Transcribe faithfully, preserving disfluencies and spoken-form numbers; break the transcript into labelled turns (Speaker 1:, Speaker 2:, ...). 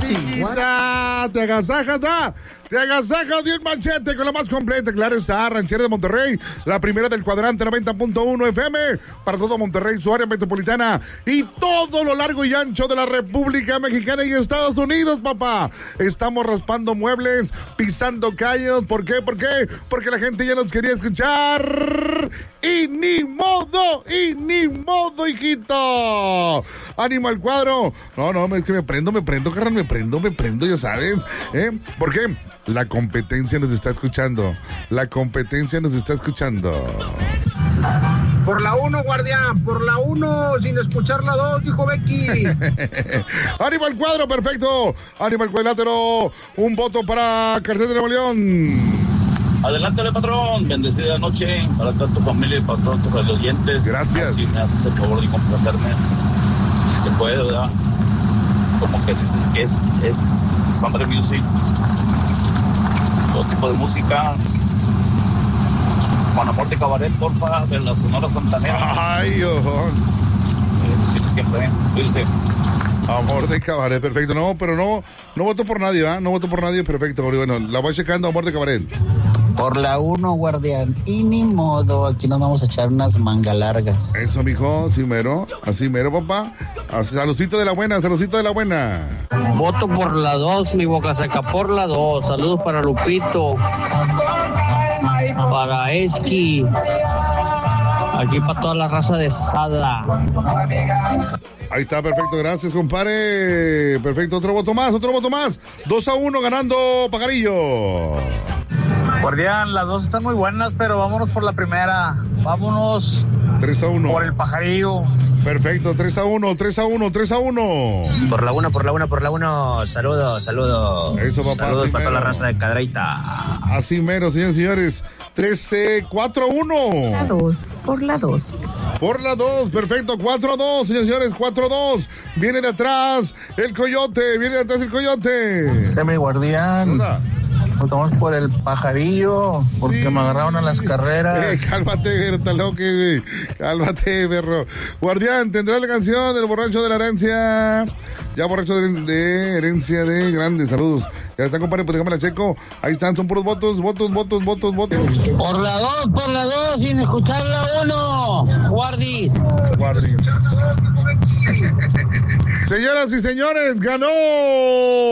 Speaker 1: chiquita, te agasajas, da. Te agasajas de un machete con la más completa, claro está, Ranchera de Monterrey, la primera del cuadrante noventa punto uno F M, para todo Monterrey, su área metropolitana y todo lo largo y ancho de la República Mexicana y Estados Unidos, papá. Estamos raspando muebles, pisando callos, ¿por qué? ¿Por qué? Porque la gente ya nos quería escuchar y ni modo, y ni modo, hijito. Ánimo al cuadro. No, no, es que me prendo, me prendo, carnal, me prendo, me prendo, ya sabes, ¿eh? ¿Por qué? La competencia nos está escuchando. La competencia nos está escuchando.
Speaker 2: Por la uno, guardián, por la uno, sin escuchar la dos, dijo Becky.
Speaker 1: Ánimo al cuadro, perfecto. Ánimo al cuadrilátero. Un voto para Cartel de Nuevo León.
Speaker 3: Adelántale, patrón. Bendecida noche para toda tu familia y para todos tus radioyentes.
Speaker 1: Gracias.
Speaker 3: Si me haces el favor de complacerme, si se puede, ¿verdad? Como que dices que es, es Summer Music. Todo tipo de música. Con Amor de Cabaret, porfa, de la Sonora Santanera.
Speaker 1: Ay, ojo.
Speaker 3: Eh, siempre, cuídense.
Speaker 1: Amor de Cabaret, perfecto. No, pero no, no voto por nadie, ¿ah? ¿eh? No voto por nadie, perfecto. Bueno, la voy checando, Amor de Cabaret.
Speaker 4: Por la uno, guardián. Y ni modo, aquí nos vamos a echar unas manga largas.
Speaker 1: Eso, mijo, así mero, así mero, papá. Saludcito de la buena, saludcito de la buena.
Speaker 5: Voto por la dos, mi boca seca, por la dos. Saludos para Lupito, para Esqui, aquí para toda la raza de Sada.
Speaker 1: Ahí está, perfecto, gracias, compadre. Perfecto, otro voto más, otro voto más. dos a uno ganando Pajarillo.
Speaker 2: Guardián, las dos están muy buenas, pero vámonos por la primera. Vámonos
Speaker 1: tres a uno.
Speaker 2: Por el Pajarillo.
Speaker 1: Perfecto, tres a uno, tres a uno, tres a uno.
Speaker 6: Por la una, por la una, por la uno. Saludos, saludos.
Speaker 1: Eso, papá.
Speaker 6: Saludos para
Speaker 1: mero.
Speaker 6: toda la raza de Cadreita.
Speaker 1: Así mero, señores y señores. trece, cuatro a uno.
Speaker 7: La dos, por la dos.
Speaker 1: Por la dos, perfecto, cuatro a dos, señores y señores, cuatro a dos. Viene de atrás el Coyote, viene de atrás el Coyote.
Speaker 8: Semi guardián. Vamos por el Pajarillo, porque sí. Me agarraron a las carreras.
Speaker 1: Eh, cálmate, Berta Loque, cálmate, perro. Guardián, tendrá la canción del borracho de la herencia. Ya borracho de, de herencia de grandes, saludos. Ya está, compadre, pues déjame la checo. Ahí están, son puros votos, votos, votos, votos, votos.
Speaker 4: Por la dos, por la dos, sin escuchar la uno. Guardis.
Speaker 1: Guardis. Señoras y señores, ganó